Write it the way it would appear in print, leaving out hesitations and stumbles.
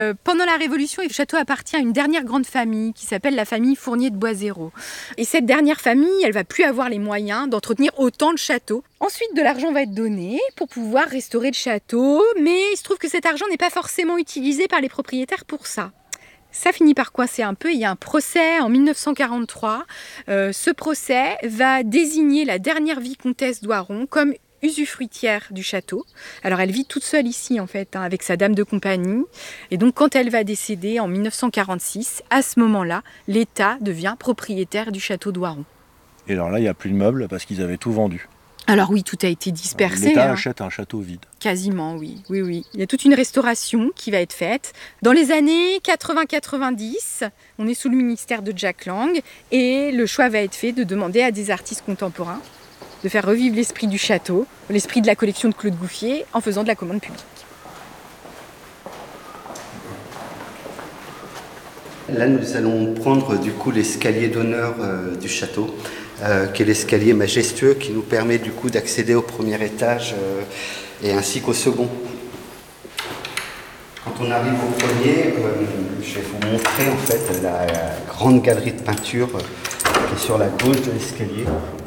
Pendant la Révolution, le château appartient à une dernière grande famille qui s'appelle la famille Fournier de Boiséraud. Et cette dernière famille, elle va plus avoir les moyens d'entretenir autant de châteaux. Ensuite, de l'argent va être donné pour pouvoir restaurer le château, mais il se trouve que cet argent n'est pas forcément utilisé par les propriétaires pour ça. Ça finit par coincer un peu. Il y a un procès en 1943. Ce procès va désigner la dernière vicomtesse d'Oiron comme usufruitière du château. Alors elle vit toute seule ici en fait, avec sa dame de compagnie. Et donc quand elle va décéder en 1946, à ce moment-là, l'État devient propriétaire du château d'Oiron. Et alors là, il n'y a plus de meubles parce qu'ils avaient tout vendu. Alors oui, tout a été dispersé. L'État achète un château vide. Quasiment, oui. Oui. Il y a toute une restauration qui va être faite. Dans les années 80-90, on est sous le ministère de Jack Lang et le choix va être fait de demander à des artistes contemporains de faire revivre l'esprit du château, l'esprit de la collection de Claude Gouffier en faisant de la commande publique. Là, nous allons prendre du coup l'escalier d'honneur du château, qui est l'escalier majestueux qui nous permet du coup d'accéder au premier étage et ainsi qu'au second. Quand on arrive au premier, je vais vous montrer en fait la grande galerie de peinture qui est sur la gauche de l'escalier.